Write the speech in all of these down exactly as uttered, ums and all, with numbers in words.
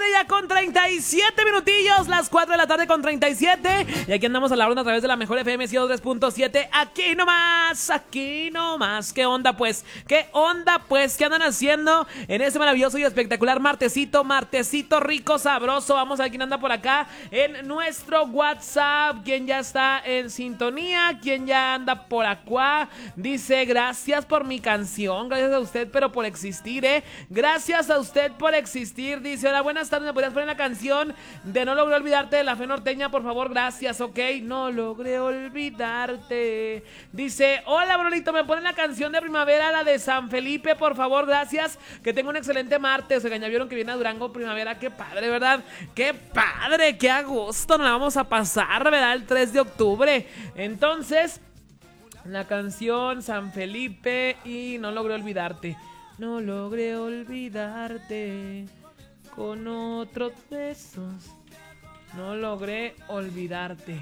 ya con treinta y siete minutillos, las cuatro de la tarde con treinta y siete. Y aquí andamos a la ronda a través de la mejor F M ciento tres punto siete. Aquí nomás, aquí nomás. ¿Qué onda pues? ¿Qué onda pues? ¿Qué andan haciendo en este maravilloso y espectacular martesito? Martesito rico, sabroso. Vamos a ver quién anda por acá en nuestro WhatsApp. ¿Quién ya está en sintonía? ¿Quién ya anda por acá? Dice, gracias por mi canción. Gracias a usted, pero por existir, ¿eh? Gracias a usted por existir. Dice, hola, buenas tardes. ¿Me podrías poner la canción de No logré olvidarte de La Fe Norteña? Por favor, gracias, ok. No logré olvidarte. Dice, hola, Brunito, ¿me ponen la canción de Primavera, la de San Felipe? Por favor, gracias. Que tenga un excelente martes. Se ya vieron que viene a Durango Primavera. Qué padre, ¿verdad? Qué padre, qué a gusto. Nos la vamos a pasar, ¿verdad? El tres de octubre. Entonces, la canción San Felipe y No logré olvidarte. No logré olvidarte con otros besos. No logré olvidarte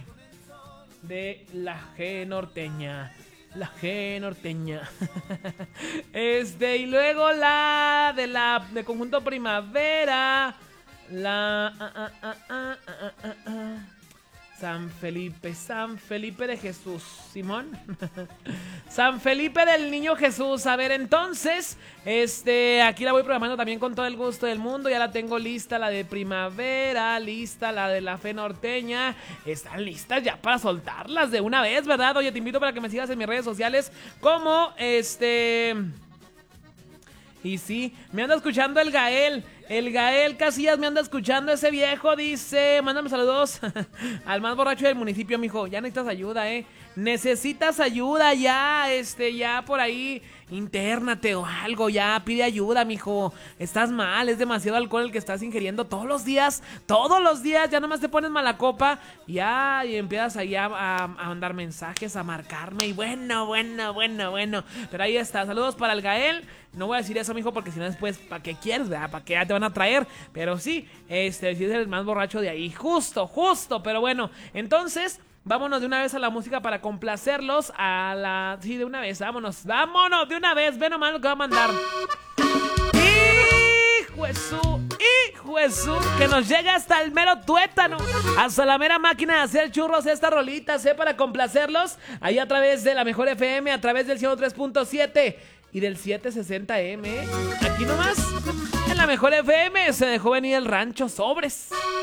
de La G Norteña. La G Norteña. Este, y luego la de la de Conjunto Primavera. La ah, ah, ah, ah, ah, ah, ah. San Felipe, San Felipe de Jesús, Simón. San Felipe del Niño Jesús. A ver, entonces, este, aquí la voy programando también con todo el gusto del mundo. Ya la tengo lista, la de Primavera, lista la de La Fe Norteña. Están listas ya para soltarlas de una vez, ¿verdad? Oye, te invito para que me sigas en mis redes sociales como, este... Y sí, me anda escuchando el Gael. El Gael Casillas me anda escuchando, ese viejo. Dice, mándame saludos al más borracho del municipio, mijo. Ya necesitas ayuda, eh. Necesitas ayuda ya, este, ya por ahí. Intérnate o algo, ya, pide ayuda, mijo. Estás mal, es demasiado alcohol el que estás ingiriendo todos los días. Todos los días, ya nomás te pones mala copa. Ya, y empiezas ahí a, a, a mandar mensajes, a marcarme. Y bueno, bueno, bueno, bueno. Pero ahí está, saludos para el Gael. No voy a decir eso, mijo, porque si no después, ¿para qué quieres, verdad? ¿Para qué ya te van a traer? Pero sí, este, si es el más borracho de ahí. Justo, justo, pero bueno. Entonces, vámonos de una vez a la música para complacerlos. A la... Sí, de una vez, vámonos. Vámonos de una vez, ve nomás lo que va a mandar. ¡Hijo de su! ¡Hijo de su! Que nos llega hasta el mero tuétano. Hasta la mera máquina de hacer churros esta rolita, ¿eh? Para complacerlos. Ahí a través de la mejor F M, a través del ciento tres punto siete y del setecientos sesenta M. Aquí nomás, en la mejor F M, se dejó venir el rancho sobres.